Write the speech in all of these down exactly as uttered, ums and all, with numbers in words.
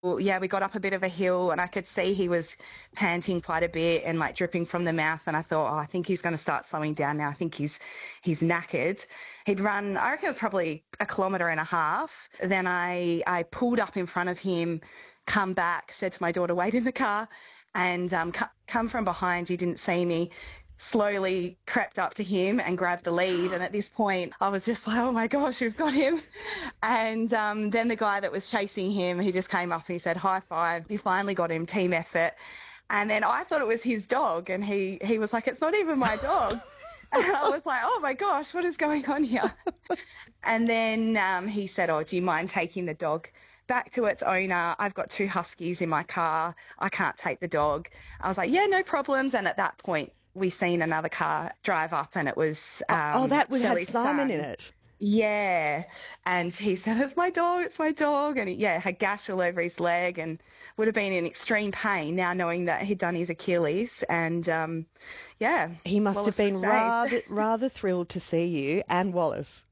Well, yeah, we got up a bit of a hill and I could see he was panting quite a bit and like dripping from the mouth. And I thought, oh, I think he's going to start slowing down now. I think he's he's knackered. He'd run, I reckon it was probably a kilometre and a half. Then I, I pulled up in front of him, come back, said to my daughter, wait in the car, and um, c- come from behind. He didn't see me. Slowly crept up to him and grabbed the lead. And at this point, I was just like, oh my gosh, we've got him. And um, then the guy that was chasing him, he just came up and he said, high five. We finally got him, team effort. And then I thought it was his dog. And he, he was like, it's not even my dog. And I was like, oh my gosh, what is going on here? And then um, he said, oh, do you mind taking the dog back to its owner? I've got two huskies in my car. I can't take the dog. I was like, yeah, no problems. And at that point, we seen another car drive up and it was um, oh, that was had Shelley's Simon son. in it. Yeah, and he said, it's my dog, it's my dog. And he, yeah, had gash all over his leg and would have been in extreme pain now knowing that he'd done his Achilles. And um, yeah. He must Wallace have been was saved. rather, rather thrilled to see you and Wallace.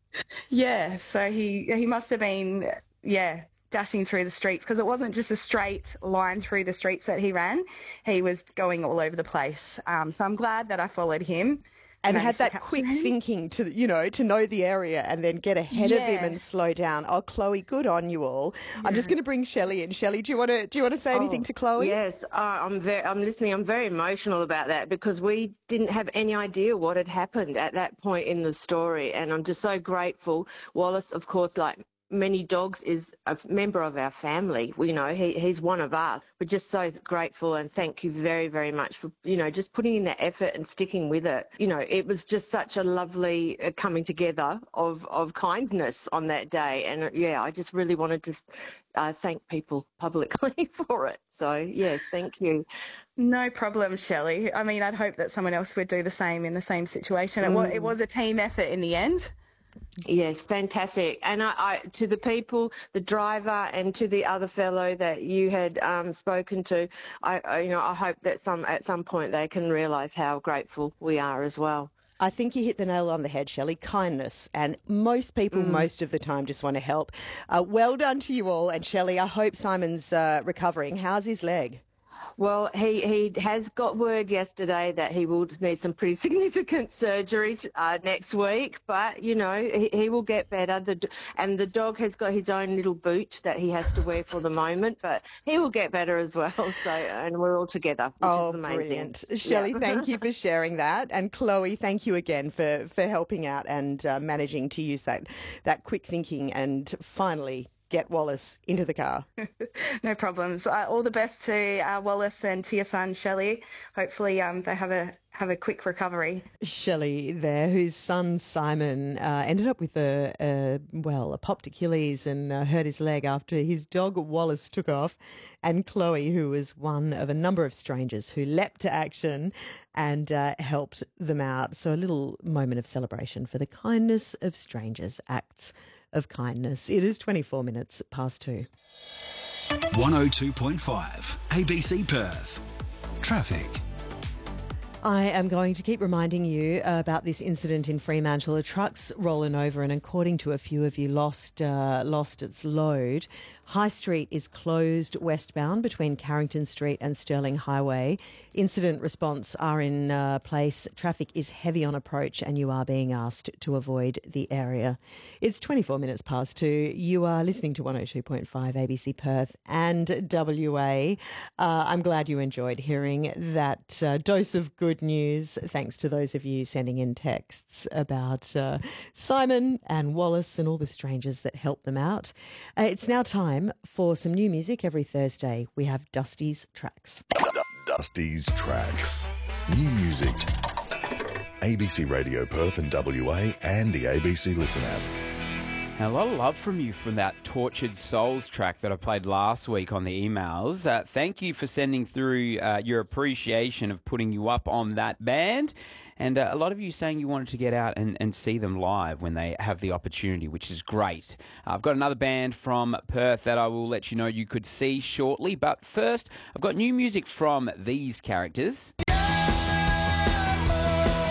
Yeah, so he, he must have been, yeah, dashing through the streets because it wasn't just a straight line through the streets that he ran. He was going all over the place. Um, so I'm glad that I followed him. And I had used to that capture quick him. thinking to, you know, to know the area and then get ahead of him Yeah. and slow down. Oh, Chloe, good on you all. I'm just going to bring Shelley in. Shelley, do you want to do you want to say anything to Chloe? Yes, uh, I'm very, I'm listening. I'm very emotional about that because we didn't have any idea what had happened at that point in the story, and I'm just so grateful. Wallace, of course, like many dogs, is a member of our family. You know, he, he's one of us. We're just so grateful, and thank you very, very much for, you know, just putting in the effort and sticking with it. You know, it was just such a lovely uh, coming together of, of kindness on that day. And, uh, yeah, I just really wanted to uh, thank people publicly for it. So, yeah, thank you. No problem, Shelley. I mean, I'd hope that someone else would do the same in the same situation. It, was, it was a team effort in the end. Yes, fantastic. And I, I, to the people, the driver, and to the other fellow that you had um, spoken to, I, I, you know, I hope that some at some point they can realise how grateful we are as well. I think you hit the nail on the head, Shelley. Kindness. And most people, mm. most of the time, just want to help. Uh, well done to you all. And Shelley, I hope Simon's uh, recovering. How's his leg? Well, he, he has got word yesterday that he will need some pretty significant surgery uh, next week, but, you know, he, he will get better. The, and the dog has got his own little boot that he has to wear for the moment, but he will get better as well. So, and we're all together, which oh, is amazing. Brilliant. Shelley, yeah. Thank you for sharing that. And Chloe, thank you again for, for helping out and uh, managing to use that, that quick thinking and finally get Wallace into the car. No problems. Uh, all the best to uh, Wallace and to your son, Shelley. Hopefully um, they have a have a quick recovery. Shelley there, whose son Simon uh, ended up with a, a, well, a popped Achilles and uh, hurt his leg after his dog Wallace took off. And Chloe, who was one of a number of strangers who leapt to action and uh, helped them out. So a little moment of celebration for the kindness of strangers, acts of kindness. It is twenty-four minutes past two. one oh two point five A B C Perth. Traffic. I am going to keep reminding you uh, about this incident in Fremantle. A truck's rolling over and according to a few of you lost uh, lost its load. High Street is closed westbound between Carrington Street and Stirling Highway. Incident response are in uh, place. Traffic is heavy on approach and you are being asked to avoid the area. It's twenty-four minutes past two. You are listening to one oh two point five A B C Perth and W A. Uh, I'm glad you enjoyed hearing that uh, dose of good news. Thanks to those of you sending in texts about uh, Simon and Wallace and all the strangers that helped them out. Uh, it's now time for some new music. Every Thursday we have Dusty's Tracks. Dusty's Tracks. New music. A B C Radio Perth and W A and the A B C Listen app. A lot of love from you from that Tortured Souls track that I played last week on the emails. Uh, thank you for sending through uh, your appreciation of putting you up on that band. And uh, a lot of you saying you wanted to get out and, and see them live when they have the opportunity, which is great. Uh, I've got another band from Perth that I will let you know you could see shortly. But first, I've got new music from these characters.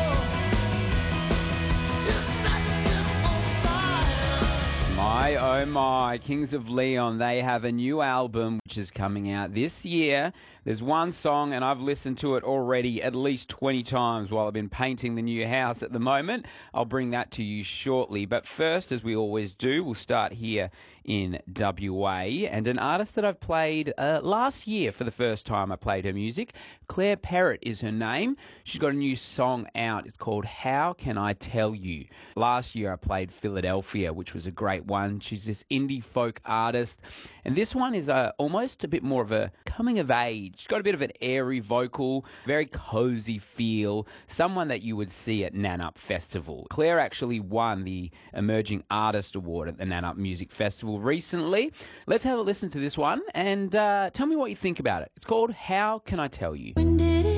My oh my. Kings of Leon, they have a new album which is coming out this year. There's one song, and I've listened to it already at least twenty times while I've been painting the new house at the moment. I'll bring that to you shortly. But first, as we always do, we'll start here in W A. And an artist that I've played uh, last year for the first time, I played her music. Claire Perrott is her name. She's got a new song out. It's called How Can I Tell You? Last year I played Philadelphia, which was a great one. She's this indie folk artist. And this one is uh, almost a bit more of a coming of age. She's got a bit of an airy vocal, very cozy feel, someone that you would see at Nanup Festival. Claire actually won the Emerging Artist Award at the Nanup Music Festival recently. Let's have a listen to this one and uh, tell me what you think about it. It's called How Can I Tell You? When did